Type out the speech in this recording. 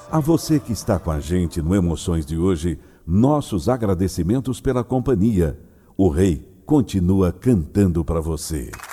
A você que está com a gente no Emoções de hoje, nossos agradecimentos pela companhia. O Rei continua cantando para você.